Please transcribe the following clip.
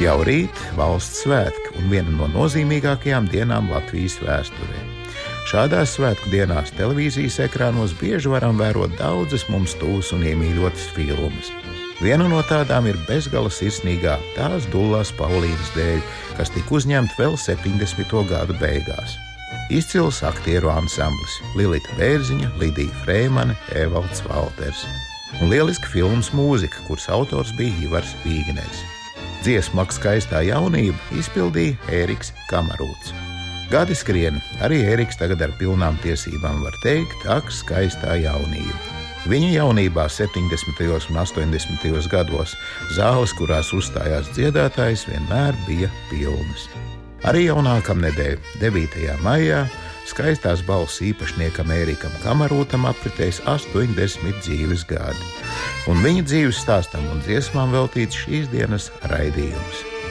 Jau rīt valsts svētki un viena no nozīmīgākajām dienām Latvijas vēsturē. Šādās svētku dienās televīzijas ekrānos bieži varam vērot daudzas mums tuvas un iemīļotas filmas. Viena no tādām ir bezgala sirsnīgā Tās Dullās Paulīnas dēļ, kas tika uzņemta vēl 70. gadu beigās. Izcils aktieru ansamblis – Lilita Bērziņa, Lidija Freimane, Evalds Valters. Un lieliski filmas mūzika, kuras autors bija Ivars Vīgners. Dziesmu Ak skaistā jaunība izpildīja Ēriks Kamarūts. Gadi skrien, arī Ēriks tagad ar pilnām tiesībām var teikt Ak skaistā jaunība. Viņa jaunībā 70. un 80. gados zāles, kurās uzstājās dziedātājs, vienmēr bija pilnas. Arī jaunākamnedēļ, 9. maijā, skaistās balss īpašniekam Ērikam Kamarūtam apritēs 80 dzīves gadi. Un viņa dzīves stāstam un dziesmām veltīts šīs dienas raidījums.